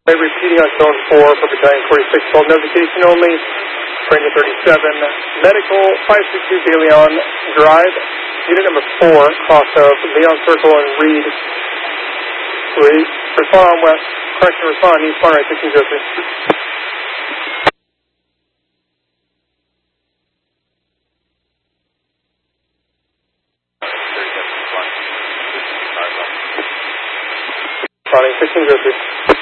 Repeating on zone 4 for battalion 4612, notification only, Ranger 37, medical 562 De Leon Drive, unit number 4, cross of Leon Circle and Reed. Respond on west, correction, respond east, far right, 1603. Responding 1603.